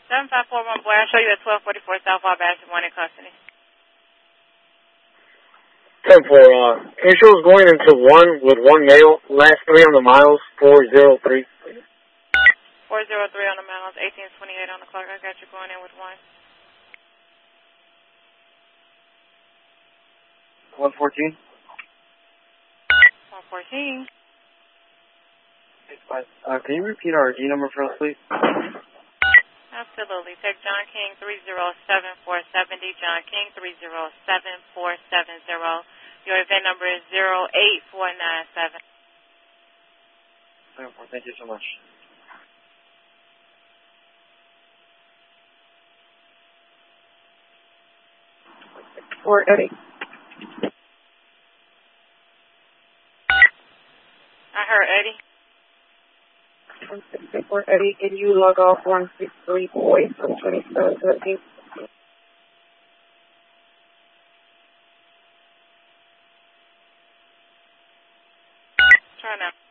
7541 boy, I'll show you at 1244 South Wabash, one in custody. 10-4, can you show us going into 1 with 1 male, last 3 on the miles, 403. 403 on the miles, 1828 on the clock. I got you going in with 1. 114. 114. Can you repeat our ID number for us, please? Absolutely. Take John King 307470. John King 307470. Your event number is 08497. Thank you so much. Or Eddie. I heard Eddie. 164 Eddie, can you log off 163 boy from 2713? Try now.